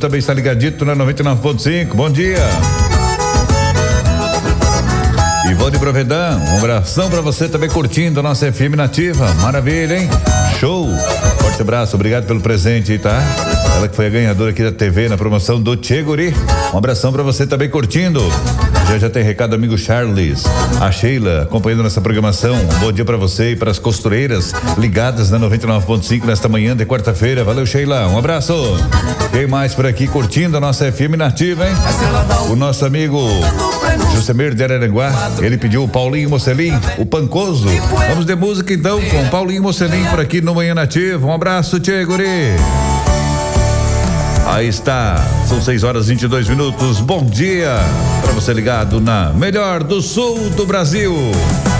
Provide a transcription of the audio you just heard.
também está ligadito na 99.5. Bom dia. Ivone Provedão, um abração pra você também curtindo a nossa FM Nativa. Maravilha, hein? Show! Forte abraço, obrigado pelo presente, tá? Ela que foi a ganhadora aqui da TV na promoção do Tchê Guri. Um abração pra você também curtindo. Já tem recado, amigo Charles. A Sheila acompanhando nossa programação. Um bom dia pra você e para as costureiras ligadas na 99.5 nesta manhã de quarta-feira. Valeu, Sheila. Um abraço. Quem mais por aqui curtindo a nossa FM Nativa, hein? O nosso amigo Jusemir de Araranguá. Ele pediu o Paulinho Mocelin, o Pancoso. Vamos de música então com o Paulinho Mocelin por aqui no Manhã Nativa. Um abraço, Tchê Guri. Aí está, são 6h22. Bom dia para você ligado na melhor do sul do Brasil.